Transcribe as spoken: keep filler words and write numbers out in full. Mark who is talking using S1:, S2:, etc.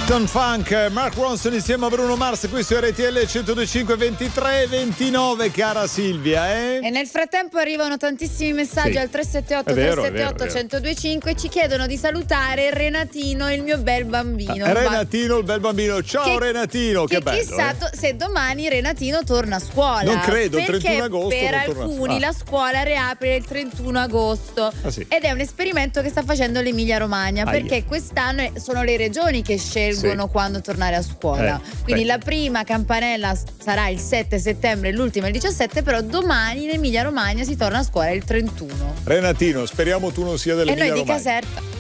S1: Upton Funk, Mark Ronson insieme a Bruno Mars, qui su R T L centodue e cinque, ventitré ventinove, cara Silvia, eh?
S2: E nel frattempo arrivano tantissimi messaggi
S1: Sì.
S2: al tre sette otto
S1: È vero,
S2: tre
S1: è
S2: sette
S1: vero,
S2: otto
S1: è vero.
S2: centodue e cinque, ci chiedono di salutare Renatino, il mio bel bambino.
S1: Ah, Renatino, il bel bambino. Ciao
S2: Che-
S1: Renatino, che,
S2: Che
S1: bello.
S2: chissà
S1: eh?
S2: to- se domani Renatino torna a scuola.
S1: Non credo, il
S2: perché
S1: trentuno agosto
S2: per
S1: non torna-
S2: alcuni
S1: ah.
S2: la scuola riapre il trentuno agosto.
S1: Ah, sì.
S2: Ed è un esperimento che sta facendo l'Emilia Romagna,
S1: Aia.
S2: perché quest'anno è- sono le regioni che scelgono
S1: Sì.
S2: quando tornare a scuola.
S1: Eh,
S2: Quindi
S1: beh.
S2: la prima campanella s- sarà il sette settembre, l'ultima il diciassette, però domani in Emilia Romagna si torna a scuola il trentuno.
S1: Renatino, speriamo tu non sia
S2: E
S1: dell'Emilia
S2: noi di
S1: Romagna.
S2: Caserta